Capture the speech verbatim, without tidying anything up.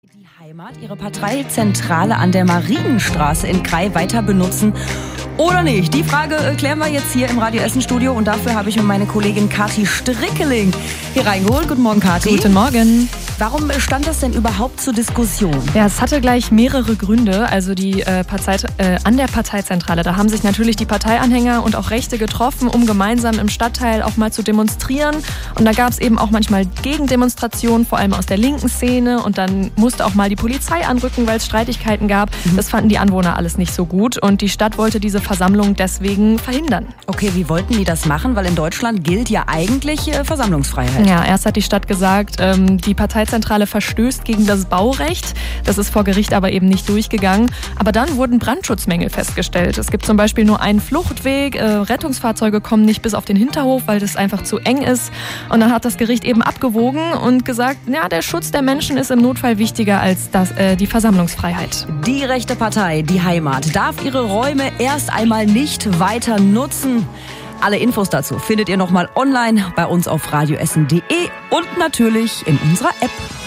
Die Heimat, ihre Parteizentrale an der Marienstraße in Krai weiter benutzen oder nicht? Die Frage klären wir jetzt hier im Radio Essen Studio und dafür habe ich mir meine Kollegin Kathi Strickeling hier reingeholt. Guten Morgen, Kathi. Guten Morgen. Warum stand das denn überhaupt zur Diskussion? Ja, es hatte gleich mehrere Gründe. Also die äh, Partei, äh, an der Parteizentrale, da haben sich natürlich die Parteianhänger und auch Rechte getroffen, um gemeinsam im Stadtteil auch mal zu demonstrieren. Und da gab es eben auch manchmal Gegendemonstrationen, vor allem aus der linken Szene. Und dann musste auch mal die Polizei anrücken, weil es Streitigkeiten gab. Mhm. Das fanden die Anwohner alles nicht so gut. Und die Stadt wollte diese Versammlung deswegen verhindern. Okay, wie wollten die das machen? Weil in Deutschland gilt ja eigentlich äh, Versammlungsfreiheit. Ja, erst hat die Stadt gesagt, ähm, die Parteizentrale verstößt gegen das Baurecht. Das ist vor Gericht aber eben nicht durchgegangen. Aber dann wurden Brandschutzmängel festgestellt. Es gibt zum Beispiel nur einen Fluchtweg. Äh, Rettungsfahrzeuge kommen nicht bis auf den Hinterhof, weil das einfach zu eng ist. Und dann hat das Gericht eben abgewogen und gesagt, ja, der Schutz der Menschen ist im Notfall wichtiger als das, äh, die Versammlungsfreiheit. Die rechte Partei, die Heimat, darf ihre Räume erst einmal nicht weiter nutzen. Alle Infos dazu findet ihr nochmal online bei uns auf radioessen punkt de und natürlich in unserer App.